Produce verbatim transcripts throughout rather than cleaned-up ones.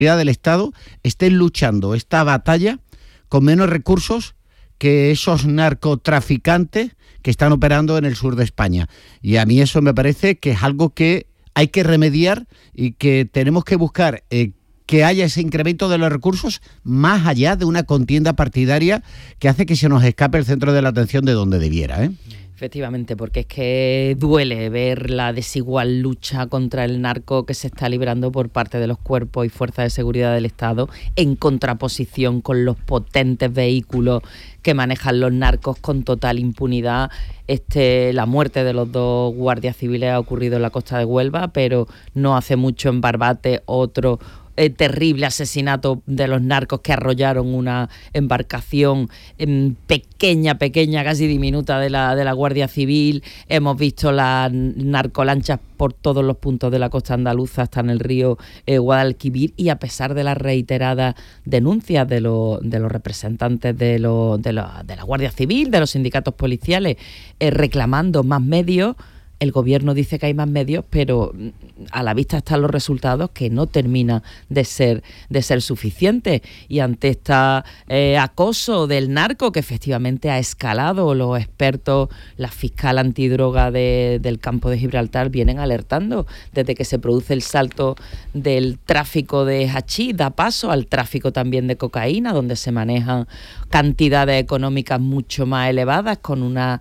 del Estado estén luchando esta batalla con menos recursos que esos narcotraficantes que están operando en el sur de España. Y a mí eso me parece que es algo que hay que remediar y que tenemos que buscar eh, que haya ese incremento de los recursos más allá de una contienda partidaria que hace que se nos escape el centro de la atención de donde debiera, ¿eh? Efectivamente, porque es que duele ver la desigual lucha contra el narco que se está librando por parte de los cuerpos y fuerzas de seguridad del Estado, en contraposición con los potentes vehículos que manejan los narcos con total impunidad. Este, la muerte de los dos guardias civiles ha ocurrido en la costa de Huelva, pero no hace mucho en Barbate otro Eh, terrible asesinato de los narcos que arrollaron una embarcación eh, pequeña, pequeña, casi diminuta de la, de la Guardia Civil. Hemos visto las narcolanchas por todos los puntos de la costa andaluza, hasta en el río eh, Guadalquivir, y a pesar de las reiteradas denuncias de, lo, de los representantes de, lo, de, la, de la Guardia Civil, de los sindicatos policiales, eh, reclamando más medios, el gobierno dice que hay más medios, pero a la vista están los resultados, que no termina de ser de ser suficiente. Y ante este eh, acoso del narco, que efectivamente ha escalado, los expertos, la fiscal antidroga de, del campo de Gibraltar vienen alertando desde que se produce el salto del tráfico de hachís, da paso al tráfico también de cocaína, donde se manejan cantidades económicas mucho más elevadas, con una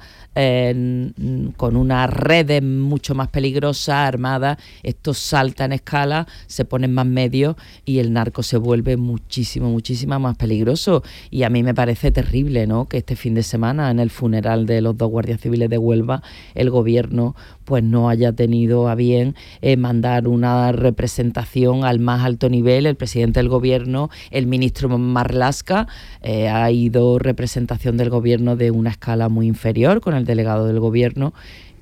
eh, con una red mucho más peligrosa, armada. Esto salta en escala, se ponen más medios y el narco se vuelve muchísimo, muchísimo más peligroso. Y a mí me parece terrible, ¿no?, que este fin de semana, en el funeral de los dos guardias civiles de Huelva, el gobierno pues no haya tenido a bien eh, mandar una representación al más alto nivel. El presidente del gobierno, el ministro Marlaska, eh, ha ido representación del gobierno de una escala muy inferior con el delegado del gobierno.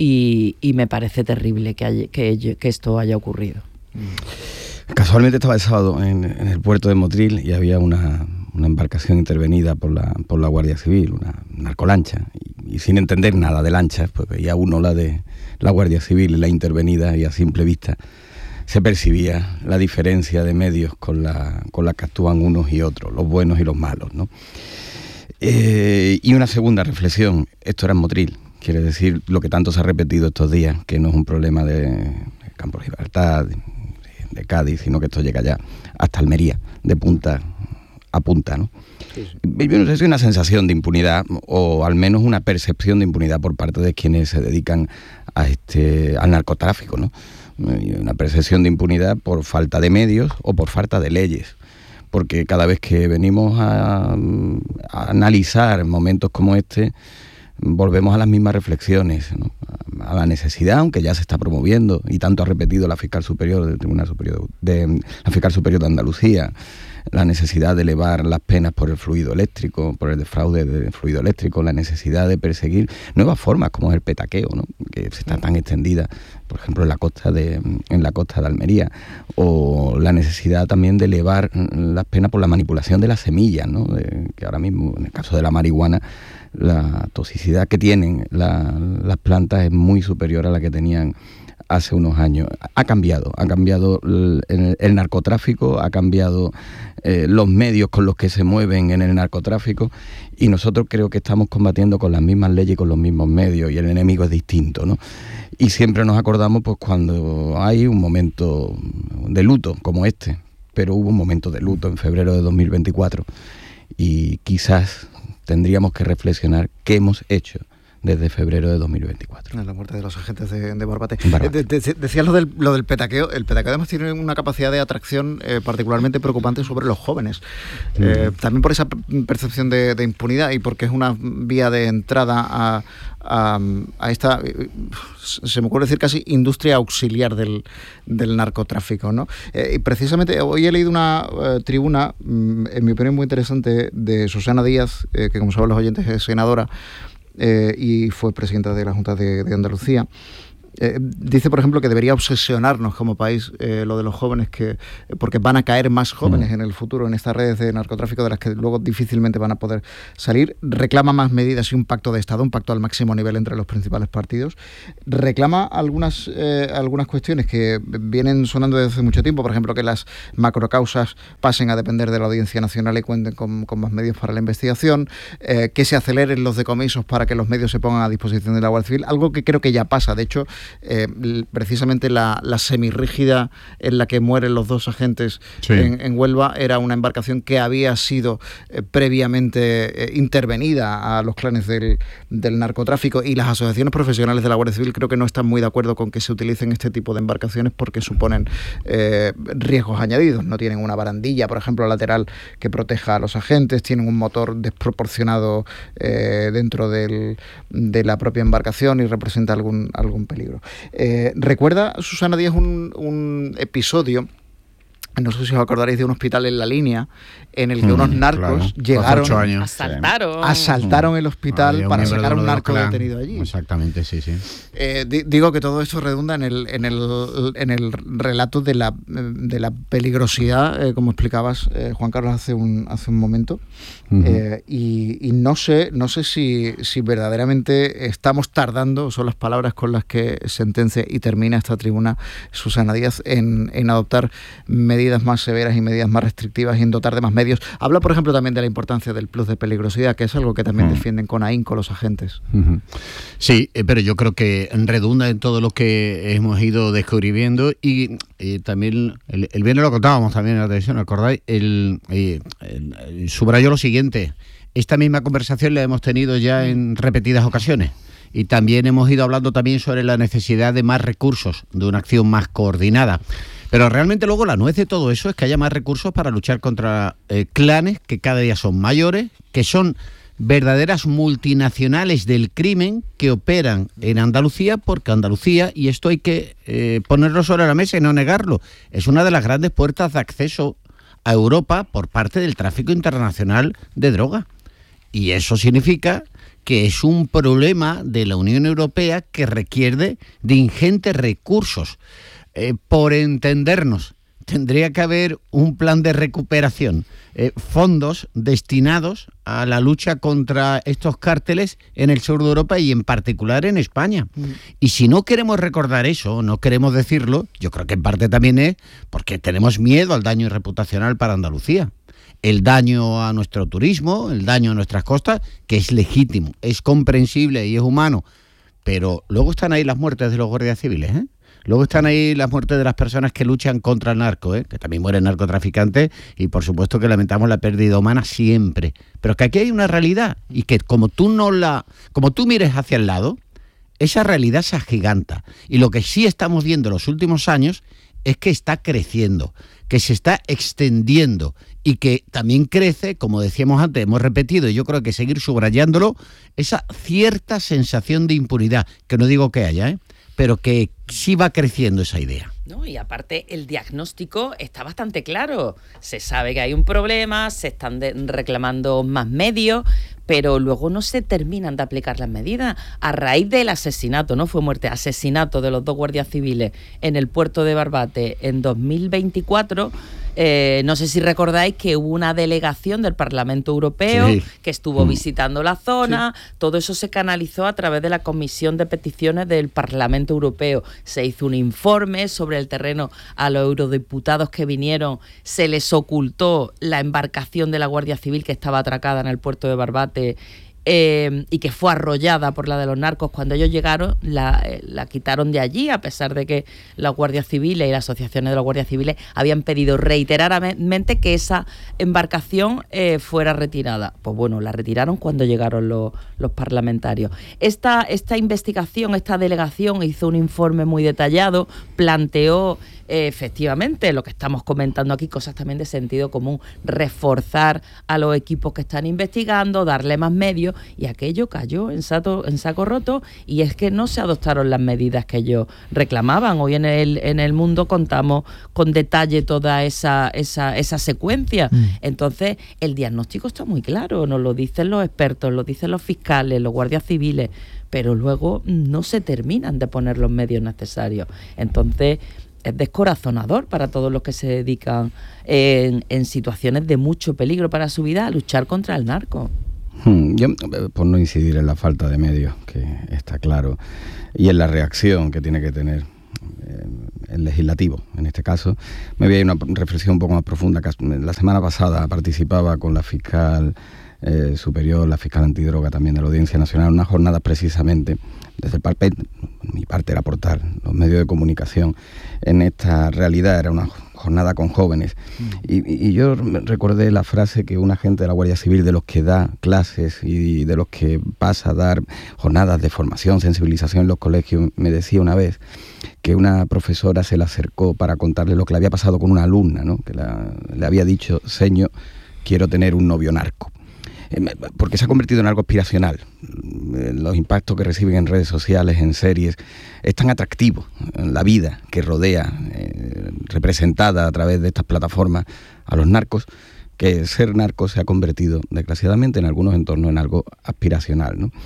Y, y me parece terrible que, haya, que, que esto haya ocurrido. Casualmente estaba el sábado en, en el puerto de Motril y había una, una embarcación intervenida por la, por la Guardia Civil, una narcolancha, y, y sin entender nada de lanchas, pues veía uno la de la Guardia Civil y la intervenida, y a simple vista se percibía la diferencia de medios con la, con la que actúan unos y otros, los buenos y los malos, ¿no? Eh, y una segunda reflexión: esto era en Motril. Quiere decir lo que tanto se ha repetido estos días, que no es un problema de Campo de Gibraltar, de, de Cádiz, sino que esto llega ya hasta Almería, de punta a punta, ¿no? Sí, sí. Yo no sé si es una sensación de impunidad, o al menos una percepción de impunidad por parte de quienes se dedican a este, al narcotráfico, ¿no? Una percepción de impunidad por falta de medios o por falta de leyes. Porque cada vez que venimos a, a analizar momentos como este, volvemos a las mismas reflexiones, ¿no? A la necesidad, aunque ya se está promoviendo, y tanto ha repetido la fiscal superior del Tribunal Superior de, de la fiscal superior de Andalucía, la necesidad de elevar las penas por el fluido eléctrico, por el defraude del fluido eléctrico, la necesidad de perseguir nuevas formas como es el petaqueo, ¿no?, que está tan extendida, por ejemplo, en la costa de en la costa de Almería, o la necesidad también de elevar las penas por la manipulación de las semillas, ¿no?, de, que ahora mismo, en el caso de la marihuana, la toxicidad que tienen la, las plantas es muy superior a la que tenían hace unos años. Ha cambiado, ha cambiado el, el, el narcotráfico, ha cambiado eh, los medios con los que se mueven en el narcotráfico, y nosotros creo que estamos combatiendo con las mismas leyes y con los mismos medios, y el enemigo es distinto, ¿no? Y siempre nos acordamos pues cuando hay un momento de luto como este, pero hubo un momento de luto en febrero de dos mil veinticuatro, y quizás tendríamos que reflexionar qué hemos hecho desde febrero de dos mil veinticuatro. La muerte de los agentes de, de Barbate. Barbate. Eh, de, de, decías lo del, lo del petaqueo. El petaqueo además tiene una capacidad de atracción eh, particularmente preocupante sobre los jóvenes. Mm. Eh, también por esa percepción de, de impunidad, y porque es una vía de entrada a, a, a esta, se me ocurre decir casi industria auxiliar del, del narcotráfico, ¿no? Eh, y precisamente hoy he leído una eh, tribuna, en mi opinión muy interesante, de Susana Díaz, eh, que como saben los oyentes es senadora, Eh, y fue presidenta de la Junta de, de Andalucía, Eh, dice, por ejemplo, que debería obsesionarnos como país eh, lo de los jóvenes, que porque van a caer más jóvenes mm. en el futuro en estas redes de narcotráfico de las que luego difícilmente van a poder salir. Reclama más medidas y un pacto de Estado, un pacto al máximo nivel entre los principales partidos. Reclama algunas, eh, algunas cuestiones que vienen sonando desde hace mucho tiempo, por ejemplo, que las macrocausas pasen a depender de la Audiencia Nacional y cuenten con, con más medios para la investigación, eh, que se aceleren los decomisos para que los medios se pongan a disposición de la Guardia Civil, algo que creo que ya pasa. De hecho, eh, precisamente la, la semirrígida en la que mueren los dos agentes sí. en, en Huelva era una embarcación que había sido eh, previamente eh, intervenida a los clanes del, del narcotráfico, y las asociaciones profesionales de la Guardia Civil creo que no están muy de acuerdo con que se utilicen este tipo de embarcaciones porque suponen eh, riesgos añadidos. No tienen una barandilla, por ejemplo, lateral que proteja a los agentes, tienen un motor desproporcionado eh, dentro del, de la propia embarcación y representa algún, algún peligro. Eh, ¿Recuerda, Susana Díaz, un, un episodio, no sé si os acordaréis, de un hospital en La Línea en el que mm, unos narcos claro. llegaron, asaltaron, asaltaron el hospital ah, para sacar a un narco detenido allí? Exactamente, sí, sí. Eh, di, digo que todo esto redunda en el, en el, en el relato de la, de la peligrosidad, eh, como explicabas, eh, Juan Carlos, hace un, hace un momento. Uh-huh. eh, y, y no sé, no sé si, si verdaderamente estamos tardando, son las palabras con las que sentencia y termina esta tribuna Susana Díaz, en, en adoptar medidas más severas y medidas más restrictivas y en dotar de más medios. Habla, por ejemplo, también de la importancia del plus de peligrosidad, que es algo que también uh-huh. defienden con ahínco los agentes. Uh-huh. Sí, eh, pero yo creo que redunda en todo lo que hemos ido descubriendo, y eh, también el, el viernes lo contábamos también en la televisión, ¿acordáis? El, eh, el, el subrayó lo siguiente: esta misma conversación la hemos tenido ya en repetidas ocasiones, y también hemos ido hablando también sobre la necesidad de más recursos, de una acción más coordinada. Pero realmente luego la nuez de todo eso es que haya más recursos para luchar contra eh, clanes que cada día son mayores, que son verdaderas multinacionales del crimen que operan en Andalucía, porque Andalucía, y esto hay que eh, ponerlo sobre la mesa y no negarlo, es una de las grandes puertas de acceso a Europa por parte del tráfico internacional de droga. Y eso significa que es un problema de la Unión Europea que requiere de ingentes recursos. Eh, por entendernos, tendría que haber un plan de recuperación, eh, fondos destinados a la lucha contra estos cárteles en el sur de Europa y en particular en España. Mm. Y si no queremos recordar eso, no queremos decirlo, yo creo que en parte también es porque tenemos miedo al daño reputacional para Andalucía. El daño a nuestro turismo, el daño a nuestras costas, que es legítimo, es comprensible y es humano. Pero luego están ahí las muertes de los guardias civiles, ¿eh? Luego están ahí las muertes de las personas que luchan contra el narco, ¿eh? Que también mueren narcotraficantes, y por supuesto que lamentamos la pérdida humana siempre. Pero que aquí hay una realidad, y que como tú no la, como tú mires hacia el lado, esa realidad se agiganta. Y lo que sí estamos viendo en los últimos años es que está creciendo, que se está extendiendo, y que también crece, como decíamos antes, hemos repetido, y yo creo que seguir subrayándolo, esa cierta sensación de impunidad, que no digo que haya, ¿eh? Pero que sí va creciendo esa idea. No, y aparte el diagnóstico está bastante claro. Se sabe que hay un problema, se están de- reclamando más medios, pero luego no se terminan de aplicar las medidas. A raíz del asesinato, no fue muerte, asesinato de los dos guardias civiles en el puerto de Barbate en dos mil veinticuatro, eh, no sé si recordáis que hubo una delegación del Parlamento Europeo sí. que estuvo mm. visitando la zona, sí. todo eso se canalizó a través de la Comisión de Peticiones del Parlamento Europeo. Se hizo un informe sobre el terreno a los eurodiputados que vinieron, se les ocultó la embarcación de la Guardia Civil que estaba atracada en el puerto de Barbate, eh, y que fue arrollada por la de los narcos. Cuando ellos llegaron, la, eh, la quitaron de allí, a pesar de que las guardias civiles y las asociaciones de los guardias civiles habían pedido reiteradamente que esa embarcación eh, fuera retirada. Pues bueno, la retiraron cuando llegaron los, los parlamentarios. Esta, esta investigación, esta delegación hizo un informe muy detallado, planteó eh, efectivamente, lo que estamos comentando aquí, cosas también de sentido común, reforzar a los equipos que están investigando, darle más medios, y aquello cayó en, sato, en saco roto, y es que no se adoptaron las medidas que ellos reclamaban. Hoy en el, en el Mundo contamos con detalle toda esa, esa, esa secuencia. Mm. Entonces, el diagnóstico está muy claro, nos lo dicen los expertos, lo dicen los fiscales, los guardias civiles, pero luego no se terminan de poner los medios necesarios. Entonces, es descorazonador para todos los que se dedican en, en situaciones de mucho peligro para su vida a luchar contra el narco. Hmm, yo, por no incidir en la falta de medios, que está claro, y en la reacción que tiene que tener eh, el legislativo, en este caso, me voy a ir a una reflexión un poco más profunda. La semana pasada participaba con la fiscal Eh, superior, la fiscal antidroga también de la Audiencia Nacional, unas jornadas precisamente, desde el papel, mi parte era aportar los medios de comunicación en esta realidad, era una jornada con jóvenes, mm. y, y yo recordé la frase que un agente de la Guardia Civil, de los que da clases y de los que pasa a dar jornadas de formación, sensibilización en los colegios, me decía una vez que una profesora se le acercó para contarle lo que le había pasado con una alumna, ¿no? Que la, le había dicho: señor, quiero tener un novio narco. Porque se ha convertido en algo aspiracional. Los impactos que reciben en redes sociales, en series, es tan atractivo en la vida que rodea, eh, representada a través de estas plataformas, a los narcos, que ser narco se ha convertido, desgraciadamente, en algunos entornos en algo aspiracional, ¿no? Mm.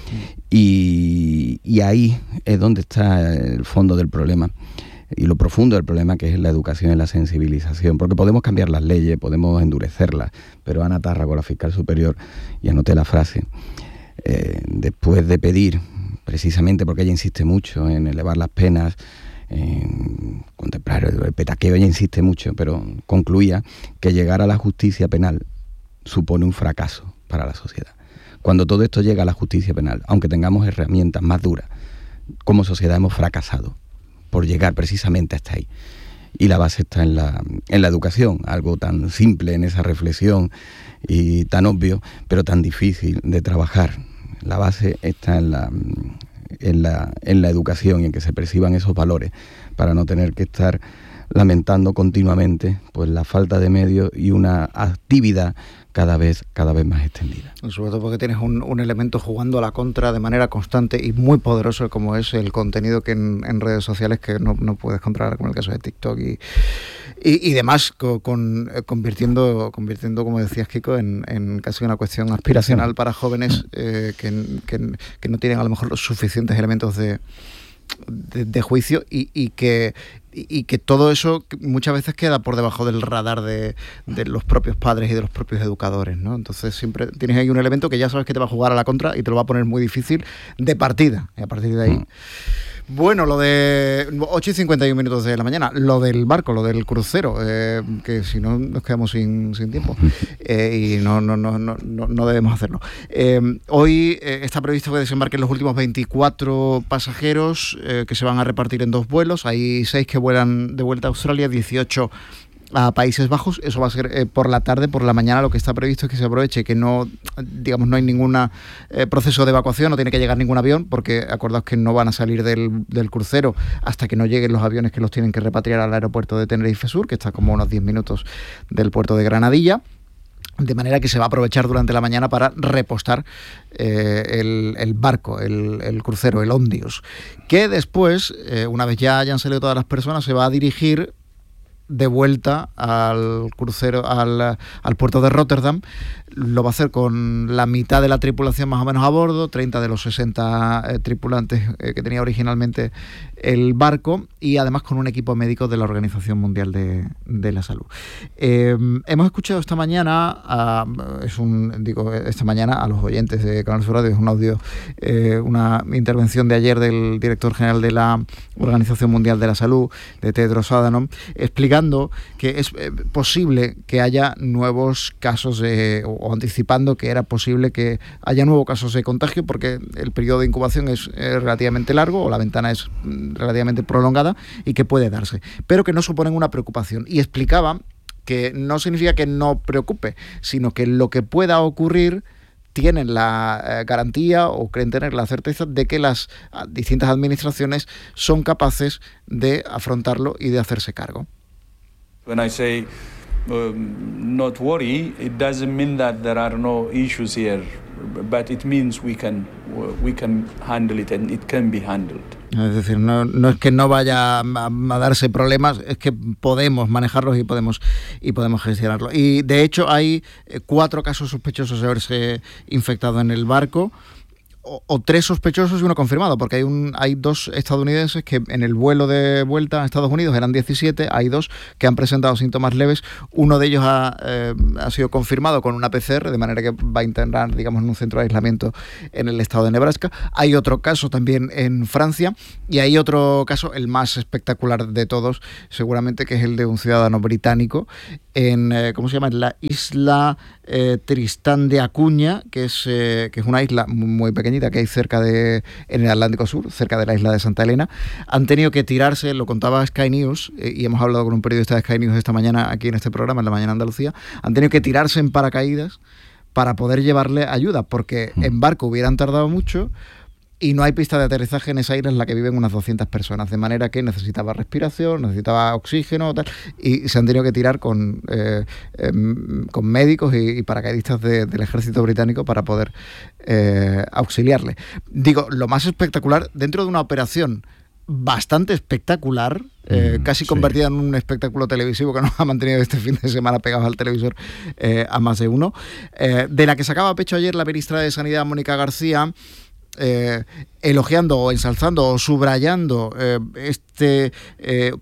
Y, y ahí es donde está el fondo del problema. Y lo profundo del problema, que es la educación y la sensibilización, porque podemos cambiar las leyes, podemos endurecerlas, pero Ana Tárrago, la fiscal superior, y anoté la frase, eh, después de pedir, precisamente porque ella insiste mucho en elevar las penas, en contemplar el petaqueo, ella insiste mucho, pero concluía que llegar a la justicia penal supone un fracaso para la sociedad. Cuando todo esto llega a la justicia penal, aunque tengamos herramientas más duras, como sociedad hemos fracasado por llegar precisamente hasta ahí. Y la base está en la, en la educación, algo tan simple en esa reflexión y tan obvio, pero tan difícil de trabajar. La base está en la, en la, en la educación y en que se perciban esos valores, para no tener que estar lamentando continuamente pues la falta de medios y una actividad cada vez cada vez más extendida. Sobre todo porque tienes un, un elemento jugando a la contra de manera constante y muy poderoso, como es el contenido que en, en redes sociales que no, no puedes controlar, como el caso de TikTok y, y, y demás, con, con, convirtiendo, convirtiendo, como decías, Kiko, en, en casi una cuestión aspiracional para jóvenes eh, que, que, que no tienen a lo mejor los suficientes elementos de De, de juicio y, y que y que todo eso muchas veces queda por debajo del radar de, de los propios padres y de los propios educadores, ¿no? Entonces siempre tienes ahí un elemento que ya sabes que te va a jugar a la contra y te lo va a poner muy difícil de partida, y a partir de ahí mm. Bueno, lo de ocho y cincuenta y un minutos de la mañana, lo del barco, lo del crucero, eh, que si no nos quedamos sin, sin tiempo eh, y no, no, no, no, no debemos hacerlo. Eh, hoy eh, está previsto que desembarquen los últimos veinticuatro pasajeros eh, que se van a repartir en dos vuelos. Hay seis que vuelan de vuelta a Australia, dieciocho a Países Bajos. Eso va a ser eh, por la tarde. Por la mañana lo que está previsto es que se aproveche que no, digamos, no hay ningún eh, proceso de evacuación, no tiene que llegar ningún avión, porque acordaos que no van a salir del, del crucero hasta que no lleguen los aviones que los tienen que repatriar al aeropuerto de Tenerife Sur, que está como a unos diez minutos del puerto de Granadilla. De manera que se va a aprovechar durante la mañana para repostar eh, el, el barco, el, el crucero, el Ondius, que después, eh, una vez ya hayan salido todas las personas, se va a dirigir de vuelta al crucero, al, al puerto de Rotterdam. Lo va a hacer con la mitad de la tripulación más o menos a bordo, treinta de los sesenta eh, tripulantes eh, que tenía originalmente el barco, y además con un equipo médico de la Organización Mundial de, de la Salud. Eh, hemos escuchado esta mañana, a, es un, digo, esta mañana a los oyentes de Canal Sur Radio, es un audio, eh, una intervención de ayer del director general de la Organización Mundial de la Salud, de Tedros Adhanom, explicando que es eh, posible que haya nuevos casos de, o, o anticipando que era posible que haya nuevos casos de contagio, porque el periodo de incubación es eh, relativamente largo, o la ventana es relativamente prolongada, y que puede darse, pero que no suponen una preocupación. Y explicaba que no significa que no preocupe, sino que lo que pueda ocurrir tienen la eh, garantía o creen tener la certeza de que las a, distintas administraciones son capaces de afrontarlo y de hacerse cargo. When I say uh, not worry, it doesn't mean that there are no issues here, but it means we can we can handle it and it can be handled. Es decir, no, no es que no vaya a, a darse problemas, es que podemos manejarlos y podemos y podemos gestionarlo. Y de hecho hay cuatro casos sospechosos de haberse infectado en el barco. O, o tres sospechosos y uno confirmado, porque hay un hay dos estadounidenses que en el vuelo de vuelta a Estados Unidos eran diecisiete, hay dos que han presentado síntomas leves, uno de ellos ha, eh, ha sido confirmado con una P C R, de manera que va a internar, digamos, en un centro de aislamiento en el estado de Nebraska. Hay otro caso también en Francia y hay otro caso, el más espectacular de todos, seguramente, que es el de un ciudadano británico en, eh, ¿cómo se llama?, en la isla eh, Tristán de Acuña, que es, eh, que es una isla muy pequeña que hay cerca de, en el Atlántico Sur, cerca de la isla de Santa Elena. Han tenido que tirarse, lo contaba Sky News, eh, y hemos hablado con un periodista de Sky News esta mañana aquí en este programa, en La Mañana Andalucía, han tenido que tirarse en paracaídas para poder llevarle ayuda, porque en barco hubieran tardado mucho y no hay pista de aterrizaje en esa isla en la que viven unas doscientas personas, de manera que necesitaba respiración, necesitaba oxígeno, tal, y se han tenido que tirar con, eh, eh, con médicos y, y paracaidistas de, del ejército británico para poder eh, auxiliarle. Digo, lo más espectacular, dentro de una operación bastante espectacular, eh, mm, casi sí. convertida en un espectáculo televisivo que nos ha mantenido este fin de semana pegados al televisor eh, a más de uno, eh, de la que sacaba pecho ayer la ministra de Sanidad, Mónica García, Eh, elogiando o ensalzando o subrayando eh, este eh,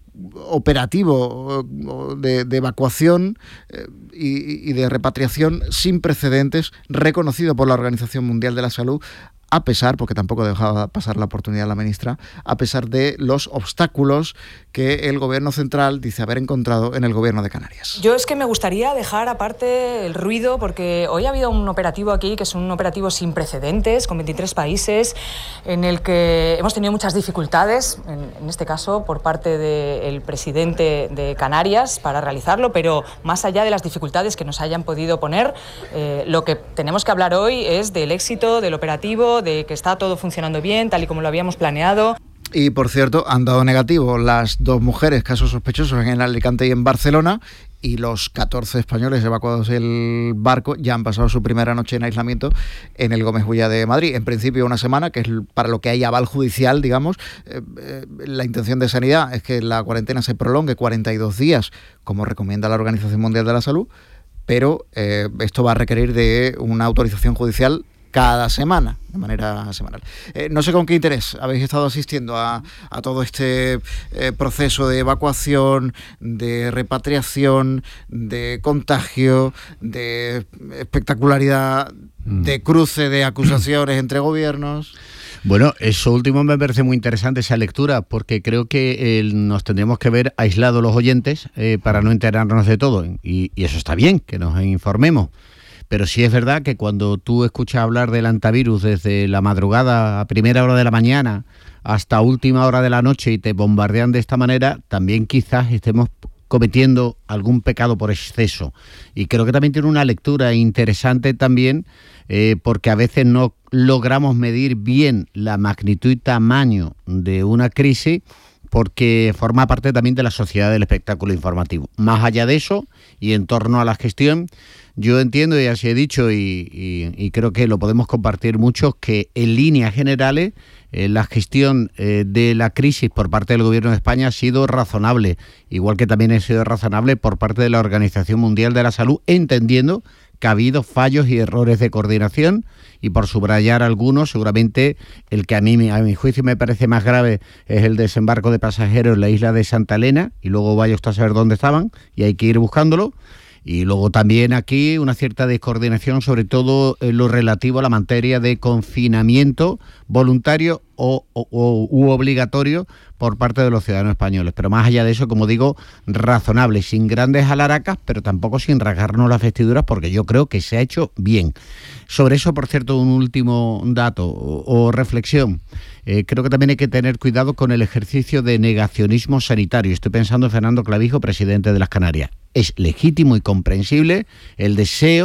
operativo de, de evacuación eh, y, y de repatriación sin precedentes, reconocido por la Organización Mundial de la Salud, a pesar, porque tampoco dejaba pasar la oportunidad la ministra, a pesar de los obstáculos que el gobierno central dice haber encontrado en el gobierno de Canarias. Yo es que me gustaría dejar aparte el ruido, porque hoy ha habido un operativo aquí que es un operativo sin precedentes, con veintitrés países, en el que hemos tenido muchas dificultades, en, en este caso por parte del presidente de Canarias, para realizarlo, pero más allá de las dificultades que nos hayan podido poner, eh, lo que tenemos que hablar hoy es del éxito del operativo, de que está todo funcionando bien, tal y como lo habíamos planeado. Y, por cierto, han dado negativo las dos mujeres, casos sospechosos en Alicante y en Barcelona, y los catorce españoles evacuados del barco ya han pasado su primera noche en aislamiento en el Gómez Bulla de Madrid. En principio una semana, que es para lo que hay aval judicial, digamos. Eh, eh, la intención de Sanidad es que la cuarentena se prolongue cuarenta y dos días, como recomienda la Organización Mundial de la Salud, pero eh, esto va a requerir de una autorización judicial cada semana, de manera semanal. Eh, no sé con qué interés habéis estado asistiendo a, a todo este eh, proceso de evacuación, de repatriación, de contagio, de espectacularidad, mm. de cruce de acusaciones entre gobiernos. Bueno, eso último me parece muy interesante, esa lectura, porque creo que eh, nos tendríamos que ver aislados los oyentes eh, para no enterarnos de todo, y, y eso está bien, que nos informemos. Pero sí es verdad que cuando tú escuchas hablar del antivirus desde la madrugada a primera hora de la mañana hasta última hora de la noche y te bombardean de esta manera, también quizás estemos cometiendo algún pecado por exceso. Y creo que también tiene una lectura interesante también, eh, porque a veces no logramos medir bien la magnitud y tamaño de una crisis, porque forma parte también de la sociedad del espectáculo informativo. Más allá de eso, y en torno a la gestión, yo entiendo, y así he dicho, y, y, y creo que lo podemos compartir muchos, que en líneas generales eh, la gestión eh, de la crisis por parte del Gobierno de España ha sido razonable, igual que también ha sido razonable por parte de la Organización Mundial de la Salud, entendiendo que ha habido fallos y errores de coordinación, y por subrayar algunos, seguramente el que a mí, a mi juicio, me parece más grave es el desembarco de pasajeros en la isla de Santa Elena, y luego vaya usted a saber dónde estaban, y hay que ir buscándolo. Y luego también aquí una cierta descoordinación, sobre todo en lo relativo a la materia de confinamiento voluntario o, o, o u obligatorio por parte de los ciudadanos españoles. Pero más allá de eso, como digo, razonable, sin grandes alaracas, pero tampoco sin rasgarnos las vestiduras, porque yo creo que se ha hecho bien. Sobre eso, por cierto, un último dato o, o reflexión. Eh, creo que también hay que tener cuidado con el ejercicio de negacionismo sanitario. Estoy pensando en Fernando Clavijo, presidente de las Canarias. Es legítimo y comprensible el deseo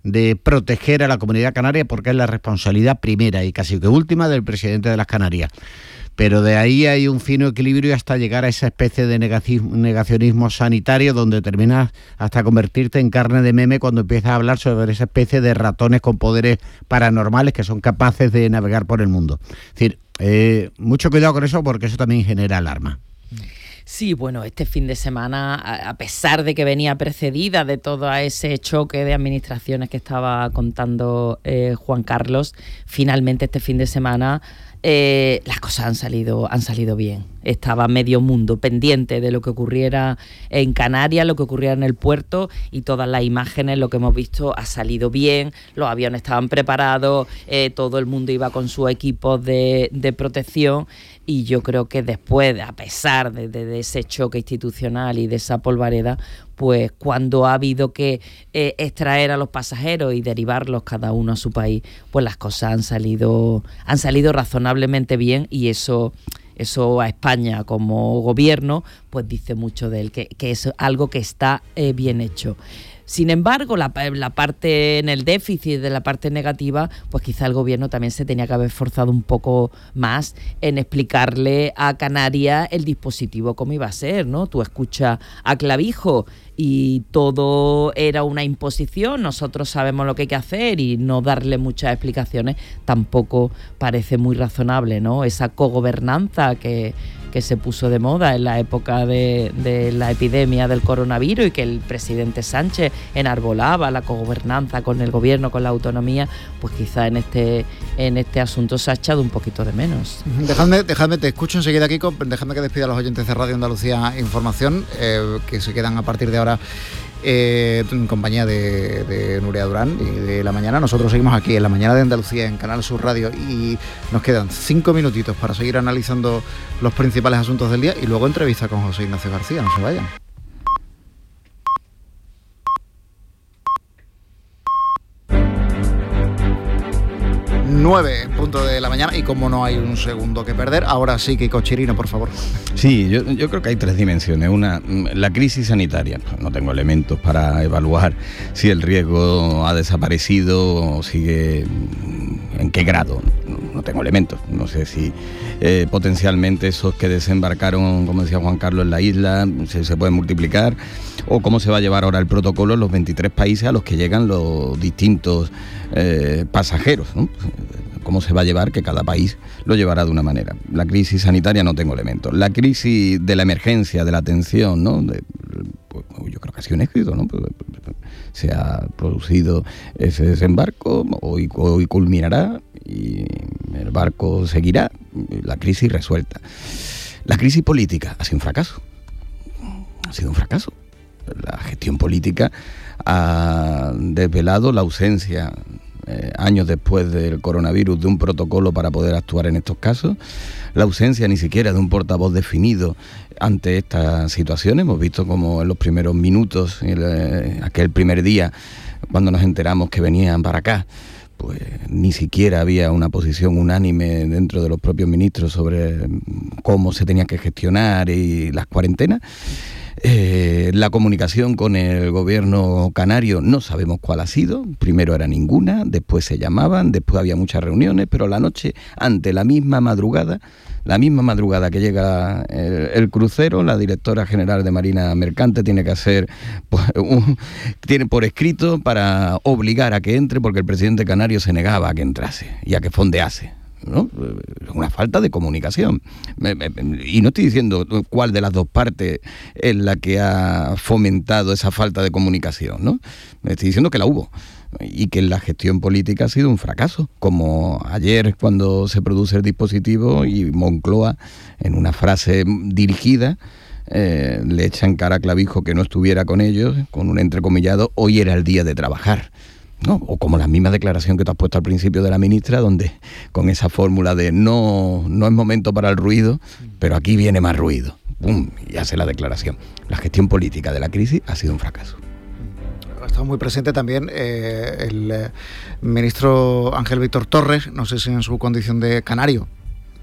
de proteger a la comunidad canaria porque es la responsabilidad primera y casi que última del presidente de las Canarias. Pero de ahí hay un fino equilibrio hasta llegar a esa especie de negacionismo sanitario donde terminas hasta convertirte en carne de meme cuando empiezas a hablar sobre esa especie de ratones con poderes paranormales que son capaces de navegar por el mundo. Es decir, eh, mucho cuidado con eso porque eso también genera alarma. Sí, bueno, este fin de semana, a pesar de que venía precedida de todo ese choque de administraciones que estaba contando eh, Juan Carlos, finalmente este fin de semana eh, las cosas han salido, han salido bien. Estaba medio mundo pendiente de lo que ocurriera en Canarias, lo que ocurriera en el puerto, y todas las imágenes, lo que hemos visto, ha salido bien. Los aviones estaban preparados, eh, todo el mundo iba con sus equipos de, de protección, y yo creo que después, a pesar de, de, de ese choque institucional y de esa polvareda, pues cuando ha habido que eh, extraer a los pasajeros y derivarlos cada uno a su país, pues las cosas han salido, han salido razonablemente bien, y eso... Eso a España como gobierno pues dice mucho de él, que, que es algo que está eh, bien hecho. Sin embargo, la, la parte en el déficit de la parte negativa, pues quizá el gobierno también se tenía que haber esforzado un poco más en explicarle a Canarias el dispositivo cómo iba a ser, ¿no? Tú escuchas a Clavijo y todo era una imposición, nosotros sabemos lo que hay que hacer, y no darle muchas explicaciones tampoco parece muy razonable, ¿no? Esa cogobernanza que... que se puso de moda en la época de, de la epidemia del coronavirus, y que el presidente Sánchez enarbolaba la cogobernanza con el gobierno, con la autonomía, pues quizá en este en este asunto se ha echado un poquito de menos. Dejadme, dejadme te escucho enseguida, Kiko, dejadme que despida a los oyentes de Radio Andalucía Información, eh, que se quedan a partir de ahora Eh, en compañía de, de Nuria Durán y de La Mañana. Nosotros seguimos aquí en La Mañana de Andalucía, en Canal Sur Radio, y nos quedan cinco minutitos para seguir analizando los principales asuntos del día, y luego entrevista con José Ignacio García. No se vayan. nueve, punto de la mañana, y como no hay un segundo que perder, ahora sí, Kiko Chirino, por favor. Sí, yo, yo creo que hay tres dimensiones. Una, la crisis sanitaria. No tengo elementos para evaluar si el riesgo ha desaparecido o sigue, en qué grado. No tengo elementos. No sé si eh, potencialmente esos que desembarcaron, como decía Juan Carlos, en la isla, se, se pueden multiplicar, o cómo se va a llevar ahora el protocolo en los veintitrés países a los que llegan los distintos eh, pasajeros, ¿no? Cómo se va a llevar, que cada país lo llevará de una manera. La crisis sanitaria no tengo elementos. La crisis de la emergencia, de la atención, ¿no? De, pues, yo creo que ha sido un éxito, ¿no? Se ha producido ese desembarco, hoy, hoy culminará y el barco seguirá, la crisis resuelta. La crisis política ha sido un fracaso. Ha sido un fracaso. La gestión política ha desvelado la ausencia, Eh, años después del coronavirus, de un protocolo para poder actuar en estos casos, la ausencia ni siquiera de un portavoz definido ante estas situaciones. Hemos visto como en los primeros minutos, el, eh, aquel primer día, cuando nos enteramos que venían para acá, pues ni siquiera había una posición unánime dentro de los propios ministros sobre cómo se tenía que gestionar y las cuarentenas. Eh, la comunicación con el gobierno canario no sabemos cuál ha sido. Primero era ninguna, después se llamaban, después había muchas reuniones, pero la noche, ante la misma madrugada, la misma madrugada que llega el, el crucero, la directora general de Marina Mercante tiene que hacer pues, un, tiene por escrito para obligar a que entre, porque el presidente canario se negaba a que entrase y a que fondease, ¿no? Una falta de comunicación. Y no estoy diciendo cuál de las dos partes es la que ha fomentado esa falta de comunicación, ¿no? Estoy diciendo que la hubo y que la gestión política ha sido un fracaso, como ayer cuando se produce el dispositivo y Moncloa, en una frase dirigida, eh, le echa en cara a Clavijo que no estuviera con ellos, con un entrecomillado: hoy era el día de trabajar. No, o como la misma declaración que te has puesto al principio de la ministra, donde con esa fórmula de no, no es momento para el ruido, pero aquí viene más ruido. ¡Pum! Y hace la declaración. La gestión política de la crisis ha sido un fracaso. Ha estado muy presente también eh, el eh, ministro Ángel Víctor Torres, no sé si en su condición de canario,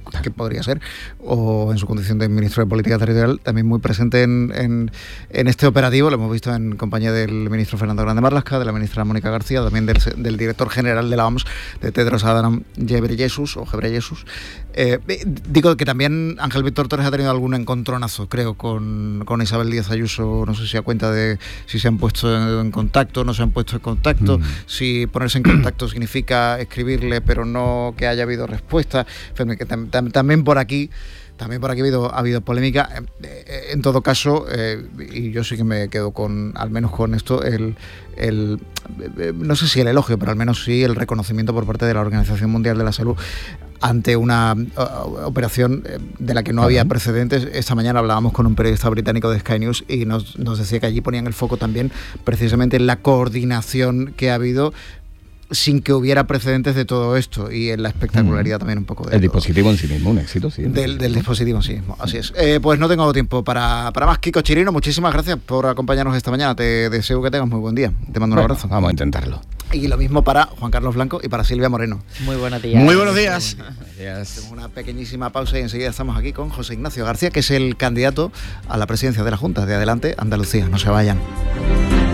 que podría ser, o en su condición de ministro de Política Territorial, también muy presente en, en, en este operativo. Lo hemos visto en compañía del ministro Fernando Grande Marlaska, de la ministra Mónica García, también del, del director general de la O M S, de Tedros Adhanom Ghebreyesus, o Ghebreyesus. Eh, digo que también Ángel Víctor Torres ha tenido algún encontronazo, creo, con, con Isabel Díaz Ayuso. No sé si a cuenta de si se han puesto en, en contacto, no se han puesto en contacto, mm. si ponerse en contacto significa escribirle, pero no que haya habido respuesta. Que tam, tam, también por aquí También por aquí ha habido, ha habido polémica. En todo caso, eh, y yo sí que me quedo con, al menos con esto, el, el, no sé si el elogio, pero al menos sí el reconocimiento por parte de la Organización Mundial de la Salud ante una uh, operación de la que no había precedentes. Esta mañana hablábamos con un periodista británico de Sky News y nos, nos decía que allí ponían el foco también precisamente en la coordinación que ha habido sin que hubiera precedentes de todo esto, y en la espectacularidad mm. también un poco de el todo. Dispositivo en sí mismo, un éxito, sí. Del, del dispositivo en sí mismo, así es. Eh, pues no tengo tiempo para, para más. Kiko Chirino, muchísimas gracias por acompañarnos esta mañana. Te deseo que tengas muy buen día. Te mando un bueno, abrazo. Vamos a intentarlo. Y lo mismo para Juan Carlos Blanco y para Silvia Moreno. Muy buenos días. Muy buenos días. Muy buenos días. Hacemos una pequeñísima pausa y enseguida estamos aquí con José Ignacio García, que es el candidato a la presidencia de la Junta de Adelante Andalucía. No se vayan.